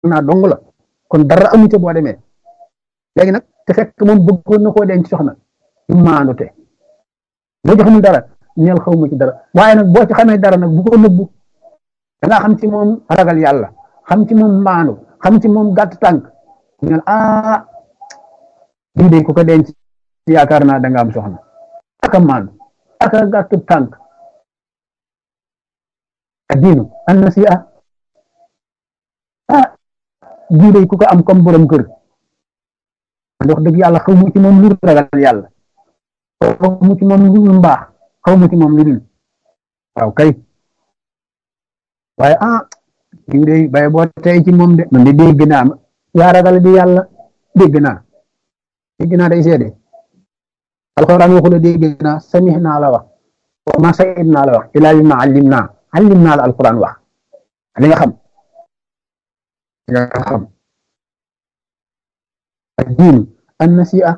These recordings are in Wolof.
naa dong la kon dara amu ca boo demee léegi nag te fekk moom bëggoon na koo denc soxna maandu te boo ci xamul dara neel xaw ma ci dara waaye nag boo ci xamee dara nag bu ko nëbbu da nga xam ci moom ragal yàlla xam ci moom maandu xam ci moom gàtt tànk neel bii de ku ko denc yaakaar naa da nga am soxna aka maandu aka gàtt tànk addiinu an nasiha bii de ku ko am comme borom kër ndox dëgg yàlla xaw ma ci moom lu ragal yàlla xaw ma ci moom lu mbaax xaw ma ci moom lu dul waaw kay waaye bii de bay boo tey ci moom de man de dégg naa ma yaa ragal di yàlla dégg naa day seede alxuraan waxu la dégg naa samih naa la wax wa ma sayid naa la wax ilaa bi ma allim naa la alxuraan wax li nga xam addiinu an nasiha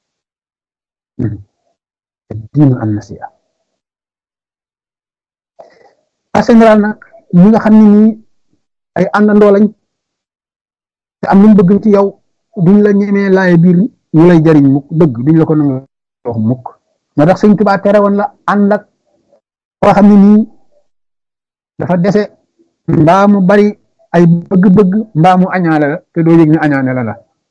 addiinu an nasiha en général nag ñi nga xam ne nii ay àndandoo lañ te am luñ bëgg ci yow duñ la ñemee laaye biir ñu lay jariñ mukk dëgg duñ la ko nangu wax mukk moo tax Sëñ Tuubaa tere woon la ànd ak koo xam ne nii dafa dese mbaa mu bari ay bëgg-bëgg mbaa mu añaale la te doo yëg ne añaane la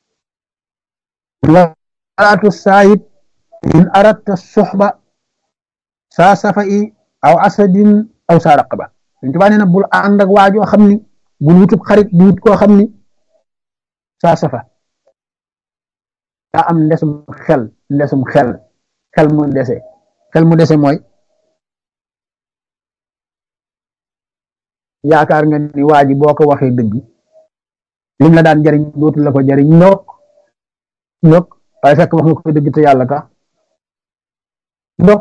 walaatu saayib in aratta suxba saa safa i aw asadin aw saa raqaba Sëñ Tuubaa nee na bul ànd ak waajoo xam ni bul wutub xarit di wut koo xam ni saa safa daa am ndesum xel mu dese mooy yaakaar nga ni waa ji boo ko waxee dëgg lim la daan jariñ dootul la ko jariñ ndok waaye fekk wax nga ko dëgg te yàlla tax ndok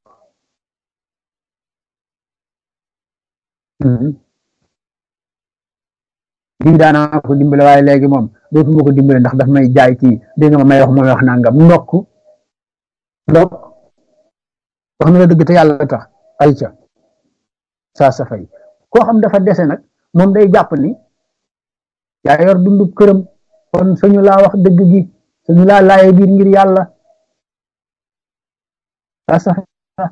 lii daanaa ko dimbale waaye léegi moom dootuma ko dimbale ndax daf may jaay kii dégg nga ma may wax nangam ndok wax na la dëgg te yàlla tax ay ca saa safay koo xam dafa dese nag moom day jàpp ni yaa yor dundub këram kon suñu laa wax dëgg gi suñu laa laaye biir ngir yàlla saa safay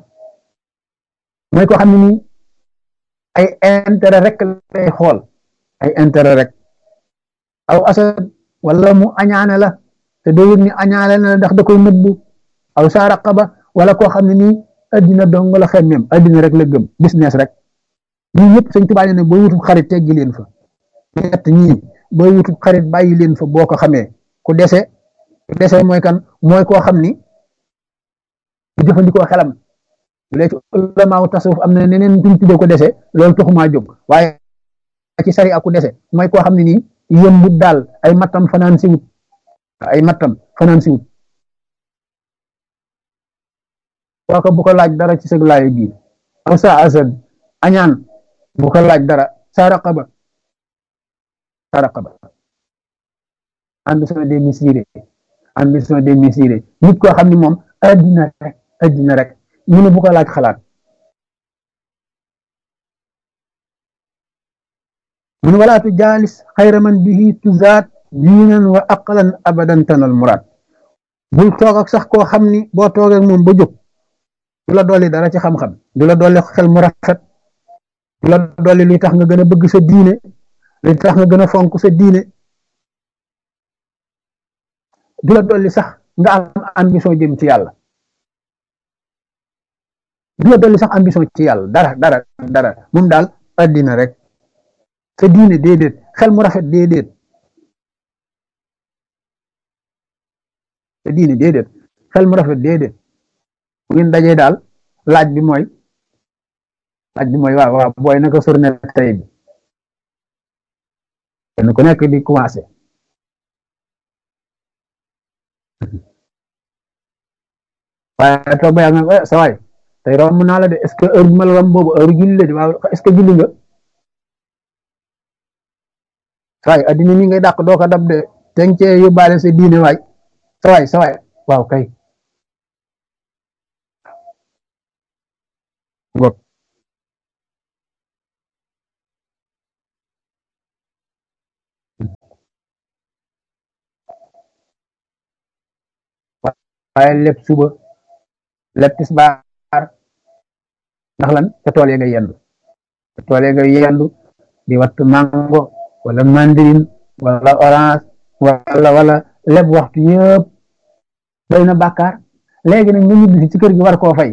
mooy koo xam ne nii ay intérêt rek lay xool ay intérêt rek aw asad wala mu añaane la te doo yëg ni añaane la ndax da koy nëbbu aw saa raqaba wala koo xam ne nii addina dong la xemmeem addina rek la gëm business rek ñii ñëpp Sëñ Tuubaa ne booy wutub xarit teggi leen fa ñett ñii booy wutub xarit bàyyi leen fa boo ko xamee ku dese mooy kan mooy koo xam ni du jëfandikoo xelam léegi ulamaaw tasawuf am na neneen duñ tuddee ko dese loolu taxumaa jóg waaye ci sari aku dese mooy koo xam ne nii yëmbut daal ay mattam fanaan si wut kooka bu ko laaj dara ci sëg laayu biir aw sa asad añaan bu ko laaj dara sa raqaba ambition démesurée nit koo xam ne moom addina rek ñu ne bu ko laaj xalaat mun walaatu jaalis xayra man bihi tuzaat diinan wa aqlan abadan tanal muraad bul toog ak sax koo xam ni boo toogee moom ba jóg du la dolli dara ci xam-xam du la dolli xel mu rafet du la dolli luy tax nga gën a bëgg sa diine luy tax nga gën a fonk sa diine du la dolli sax nga am ambition jëm ci yàlla du la dolli sax ambition ci yàlla dara moom daal addina rek sa diine déedéet xel mu rafet déedéet sa diine déedéet xel mu rafet déedéet bu ngeen dajee daal laaj bi mooy waaw booy naka journée tey bi kenn ku nekk di commencé waaye toog ba yàgg nga sa waay tey romb naa la de est-ce que heure bi ma la romb boobu heure julli la de waaw est-ce que julli nga waay addina mi ngay dàq doo ko dab de teng cee yóbbaale sa diine waay sa waay waaw kay waaye lépp suba lépp tisbaar ndax lan ca tool ya nga yendu ca tool ya nga yendu di wattu mango wala mandarin wala orange wala lépp waxtu yëpp doy na bàkkaar léegi nag nga ñibbi ci kër gi war koo fay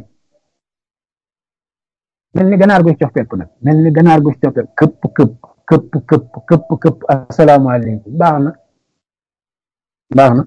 mel ni ganaar gu ci cof pepp nag mel ni ganaar gu ci cof pepp këpp këpp këpp këpp këpp këpp asalaamaaleykum baax na baax na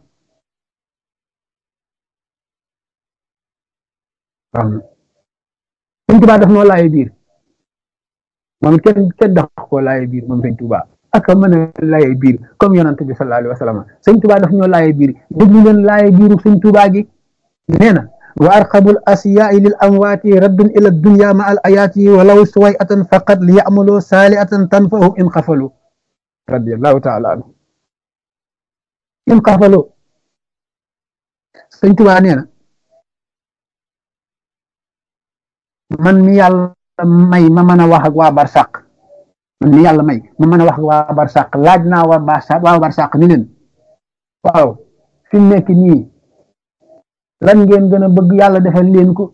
baax na sëñ Tuubaa daf noo laaye biir moom it kenn dax koo laaye biir moom sëñ Tuubaa ak mën a laaye biir comme yonante bi sallallahu alayhi wa sallam sëñ Tuubaa daf ñoo laaye biir déglu leen laaye biiru sëñ Tuubaa gi nee na wa arqabul asiyaai lil amwaati raddun ila dunya ma al ayaati walaw suwayatan faqat li yamalu saaliatan tanfahum in xafalu radiallahu taala anhu in xafalu sëñ Tuubaa nee na man mi yàlla may ma mën a wax ak waa barsàq man mi yàlla may ma mën a wax ak waa barsàq laaj naa waa barsàq ni leen waaw fi mu nekk nii lan ngeen gën a bëgg yàlla defal leen ko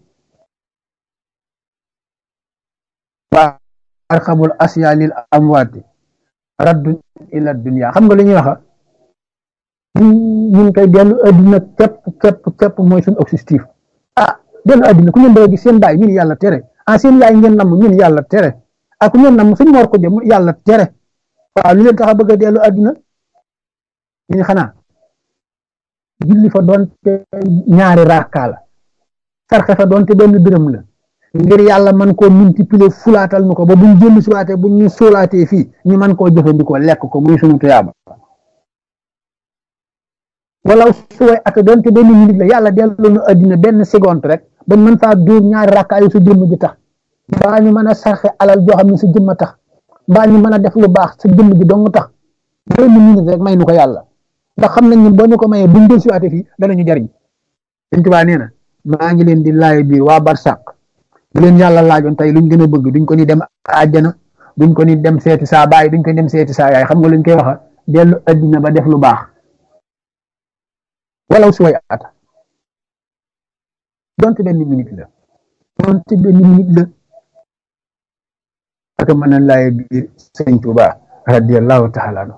waa arxabul asya lil amwaati raddun ila dunya xam nga li ñuy waxa ñun koy dellu addina képp mooy suñu objectif dellu addina ku ngeen doon gis seen baay ñun yàlla tere seen yaay ngeen namm ñun yàlla tere ku ngeen namm suñ moor ko jëm yàlla tere waaw lu leen tax a bëgg a dellu addina ñu xanaa julli fa doonte ñaari raaka la sarxe fa doonte benn dërëm la ngir yàlla man koo multiplier fulaatal nu ko ba buñ jëllu siwaatee buñ ñu sóolaatee fii ñu man koo jëfandikoo lekk ko muy sunu tuyaaba wala suway ak doonte benn minute la yàlla dellu nu addina benn seconde rek bañ mën faa dóor ñaari raaka yu sa jëmm ji tax mbaa ñu mën a sarxe alal joo xam ne sa jëmm tax mbaa ñu mën a def lu baax sa jëmm ji dong tax benn minute rek may nu ko yàlla ndax xam nañ ne boo ñu ko mayee buñ del siwaate fii danañu jariñ Sëñ Tuubaa nee na maa ngi leen di laay biir waa barsàq bu leen yàlla laajoon tey luñ gën a bëgg duñ ko ni dem àjjana duñ ko ni dem seeti saa baay duñ ko ni dem seeti saa yaay xam nga luñ koy waxa dellu addina ba def lu baax walaw suway ata donte benn minute la ak mën a laay biir Sëñ Tuubaa radiyallahu taala anhu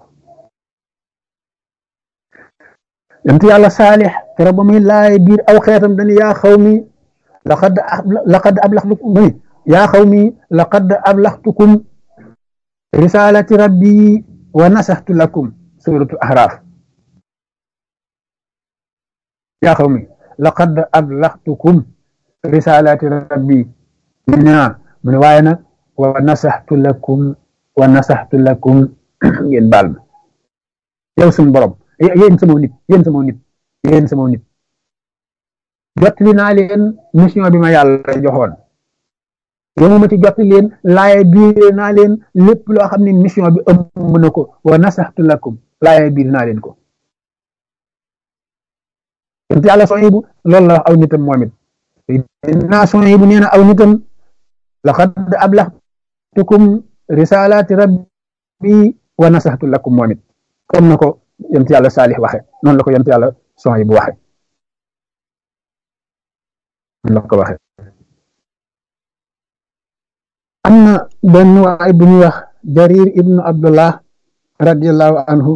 yonent yàlla saalix kero ba muy laay biir aw xeetam dañu yaa xawmi laqad ablaxtukum yaa xawmi laqad ablaxtukum risalati rabbi wa nasaxtu lakum suratu ahraaf yaa xawmi laqad ablaxtukum risalati rabbi mu ne waaye nag wa nasaxtu lakum ngeen baal ma yow suñu borom yéen sama nit jottali naa leen mission bi ma yàlla joxoon yow ma ci jottali leen laaye biir naa leen lépp loo xam ne mission bi ëmb na ko wa nasaxtu lakum laaye biir naa leen ko yonent yàlla Suhaybu loolu la wax aw nitam moom it naa Suhaybu nee na aw nitam laqad ablaxtukum risalaati rabbi wa nasaxtu lakum moom it comme na ko yonent yàlla Saalix waxe noonu la ko yonent yàlla Suhaybu waxe noonu la ko waxe am na benn waay bu ñuy wax Jarir ibnu Abdullah radiyallahu anhu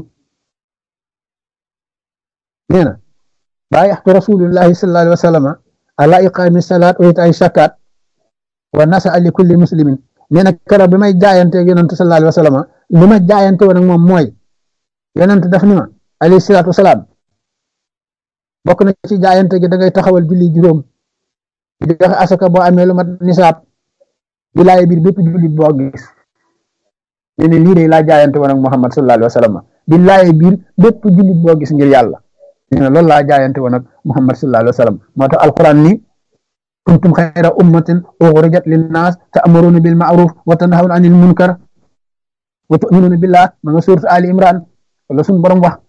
nee na baayaxtu rasulillahi sallallahu alayhi wa sallam ala iqaami salaat wa itaay zakat wa nasa li kulli muslimin nee na keroog bi may jaayanteeg yonent sallallahu alayhi wa sallam li ma jaayante woon ak moom mooy yonent daf ni ma alayhi salaatu wasalaam bokk na ci jaayante gi da ngay taxawal julli juróom di joxe asaka boo amee lu mat nisaab di laay biir bépp jullit boo gis nee na lii de laa jaayante woon ak Muhammad sallallahu alayhi wa sallam di laay biir bépp jullit boo gis ngir yàlla nee na loolu laa jaayante woon ak Muhammad sallallahu alayhi wa sallam moo tax alquran ni kuntum xayra ummatin uxrijat linnaas ta'muruna bil ma'ruf wa tanhawna anil munkar wa tu'minuna billah ma nga suurat Ali Imran wala suñu borom wax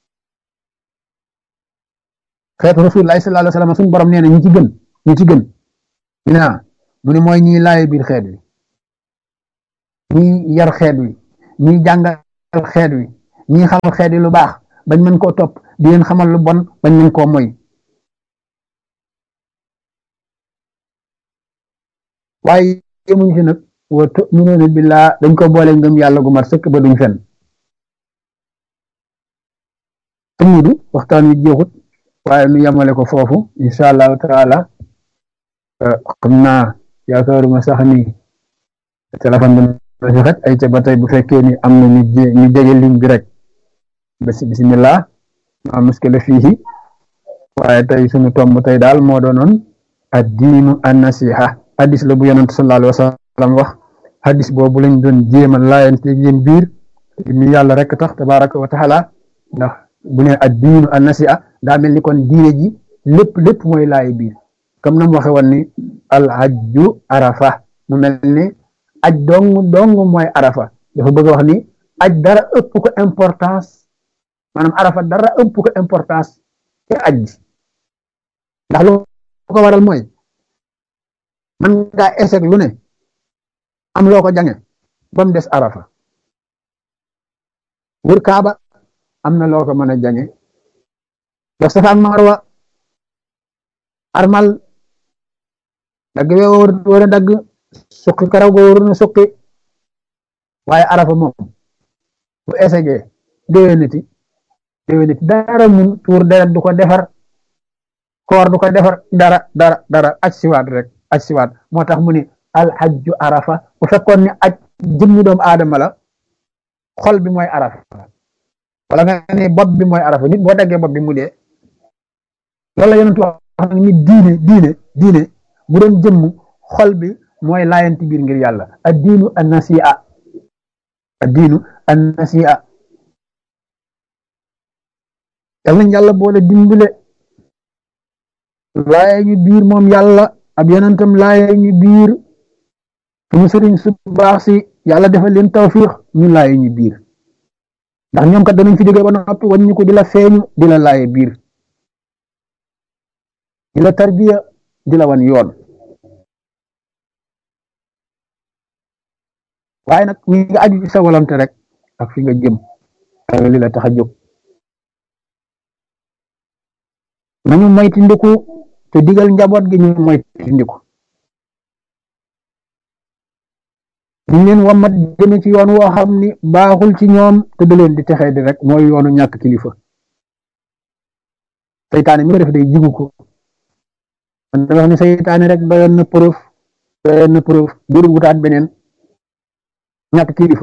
xeetu rasulullahi sallallahu alayhi wa sallam suñu borom nee na ñi ci gën mu ne mooy ñi laay biir xeet wi ñi yar xeet wi ñi jàngal xeet wi ñi xamal xeet wi lu baax bañ mën koo topp di leen xamal lu bon bañ mën koo moy waaye yemuñ si nag wa tuminuuna billaa dañ ko boole ngëm yàlla gu mat sëkk ba duñ fen tumudu waxtaan wi jeexut waaye nu yemale ko foofu incha allahu taala xam naa yaakaaruma sax ni téléphone bi na si xet ay ca ba tey bu fekkee ni am na ñu jege ligne bi rek bismillah ma muskila fiihi waaye tey suñu tomb tey daal moo doonoon addiinu an nasiha hadis la bu yonent sallallahu alayhi wa sallam wax hadis boobu lañ doon jéem a laayante yéen biir ni yàlla rek tax tabaraka wa taala ndax bu ne addiinu an nasiha daa mel ni kon diine ji lépp mooy laay biir comme nam waxe woon ni al hajju arafa mu mel ni aj dong mooy arafa dafa bëgg a wax ni aj dara ëpp ko importance maanaam arafa dara ëpp ko importance te aj bi ndax lu ko waral mooy man ngaa échec lu ne am loo ko jange ba mu des arafa wër kaaba am na loo ko mën a jange def safa ak marwa armal dagg we war a dagg suqi karaw go waru na suqi waaye arafa moom bu échecgee déwénati dara mun tuur deret du ko defar koor du ko defar dara aj siwaat moo tax mu ni alhajju arafa bu fekkoon ni aj jëmmi doomu aadama la xol bi mooy arafa wala nga ne bopp bi mooy arafa nit boo daggee bopp bi mu dee loolu la yonent wax ni diine bu doon jëmm xol bi mooy laayanti biir ngir yàlla addiinu an nasi'a yal nañ yàlla boole dimbale laaye ñu biir moom yàlla ab yonentam laaye ñu biir suñu sëriñ su baax si yàlla defal leen tawfiix ñu laaye ñu biir ndax ñoom kat danañ fi jógee ba noppi waññu ko di la feeñu di la laaye biir di la tarbiya di la wan yoon waaye nag mi nga aju ci sa volonté rek ak fi nga jëm ak li la tax a jóg nañu moyti ndiku te digal njaboot gi ñu moyti ndiku ñu leen wamat jëme ci yoon woo xam ni baaxul ci ñoom te da leen di texee di rek mooy yoonu ñàkk kilifa seytaane mi ko def day jigu ko man dama wax ni seytaane rek doyoon na preuve jur wutaat beneen ñàkk kilifa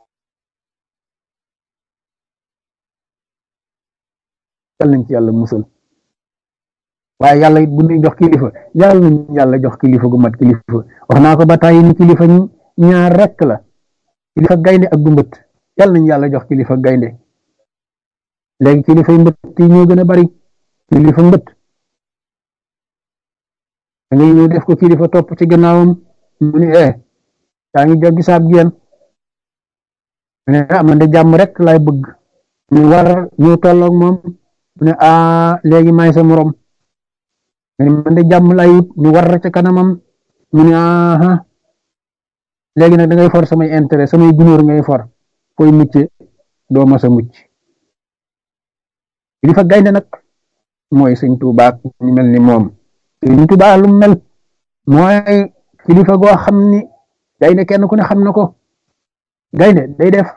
yal nañ ci yàlla musal waaye yàlla it bu ñuy jox kilifa yàlla nañ yàlla jox kilifa gu mat kilifa wax naa ko ba tàyyi ni kilifa ñaar rekk la kilifa gaynde ak gu mbët yàlla nañ yàlla jox kilifa gaynde léegi kilifa yi mbët yi ñoo gën a bari kilifa mbët da ngay ñëw def ko kilifa topp ci gannaawam mu ni yaa ngi joggi saab génn ne man de jàmm rek lay bëgg ñu war ñu tolloog moom mu ne léegi may sa morom man de jàmm lay wut ñu war ca kanamam mu ne léegi nag da ngay for samay intérêt samay gunóor ngay for koy mucce doo mas a mucc kilifa gaynde nag mooy sëñ Tuubaa ñu mel ni moom sëñ Tuubaa lu mel mooy kilifa goo xam ni gaynde kenn ku ne xam na ko gaynde day def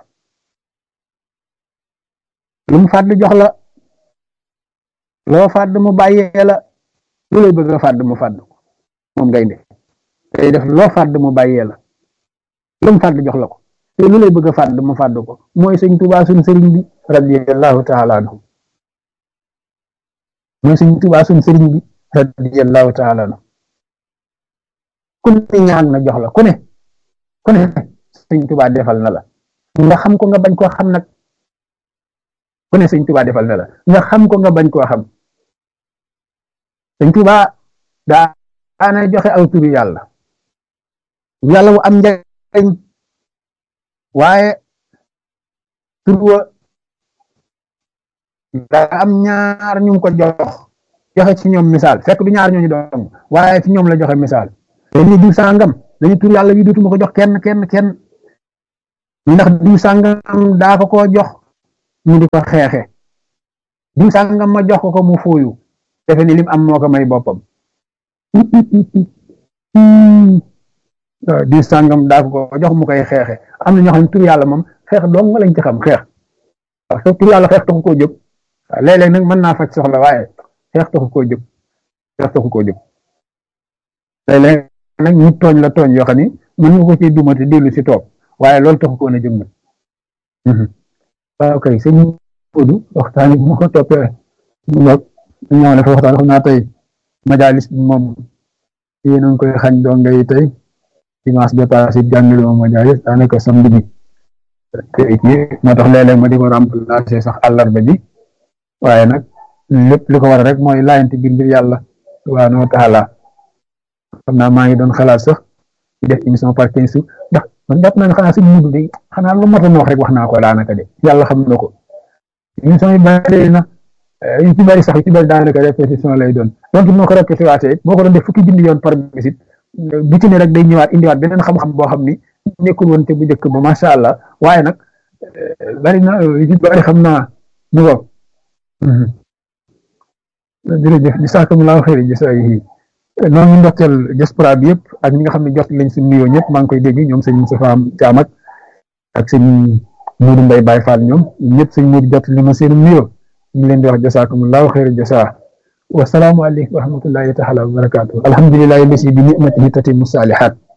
lu mu fàdd jox la loo fàdd mu bàyyee la lu lay bëgg a fàdd mu fàdd ko moom gaynde day def loo fàdd mu bàyyee la lu mu fàdd jox la ko te lu lay bëgg a fàdd mu fàdd ko mooy sëñ Tuubaa suñ sëriñ bi radiyallahu taala anhu mooy sëñ Tuubaa suñ sëriñ bi radiyallahu taala anhu ku ne ñaan na jox la ku ne sëñ Tuubaa defal na la nga xam ko nga bañ koo xam nag ku ne sëñ Tuubaa defal na la nga xam ko nga bañ koo xam sëñ Tuubaa daana joxe aw turi yàlla wu am njariñ waaye tur wa daa am ñaar ñu ko joxe ci ñoom misaal fekk du ñaar ñooñu doon waaye ci ñoom la joxe misaal dañuy diw sàngam dañu tur yàlla wi dootuma ko jox kenn ndax diw sàngam daa ko koo jox mu di ko xeexe diw sàngam ma jox ko mu fuuyu defe ni lim am moo ko may boppam di sàngam daa ko jox mu koy xeexe am na ñoo xam ne tur yàlla moom xeex dong lañ ci xam xeex parce que tur yàlla xeex taxu koo jóg waaw léeg-léeg nag mën naa faj soxla waaye xeex taxu koo jóg xeex taxu koo jóg léeg-léeg nag ñu tooñ la tooñ yoo xam ni mën nga ko ci dumati dellu si toog waaye loolu taxu koo na jóg nag waaw kay sëñ Modou waxtaan bi ma ko toppee mu ngoog ñëw na fa waxtaan xam naa tey majalis bi moom yéen a ngi koy xañ doo ngay tey dimanche bi passé jàngale moom majalis daanaka samedi bi te moo tax léeg-léeg ma di ko remplacer sax àllarba ji waaye nag lépp li ko war rek mooy laayante biir ngir yàlla subhaanahu wa taala xam naa maa ngi doon xalaat sax di def émission par 15 jours ndax man jàpp naa ne xanaa suñu mujj de xanaa lu matoon wax rek wax naa ko daanaka de yàlla xam na ko émission yi bari na yu ci bari sax yu ci bari daanaka répétition lay doon donc moo ko répété waatee moo ko doon def fukki junni yoon par visite bu ci ne rek day ñëwaat indiwaat beneen xam-xam boo xam ni nekkul woon te bu njëkk ba macha allah waaye nag bari na yu ci bari xam naa mu ko jërëjëf jazaakumullaahu xayran jazaa'ihi noonu ñu ndokkeel diaspora bi yëpp ak ñi nga xam ne jot lañ suñu nuyoo ñëpp maa ngi koy dégg ñoom sëñ Moustapha Thiam ak sëñ Moudou Mbaye Baye Fall ñoom ñëpp sëñ Moudou jot li ma seen nuyoo ñu leen di wax jazaakumullaahu xayran jazaa wa salaamu aleykum wa rahmatullaahi taala wa barakaatuh alhamdulillahi lasi bi ni'matihi tatimmu saalihaat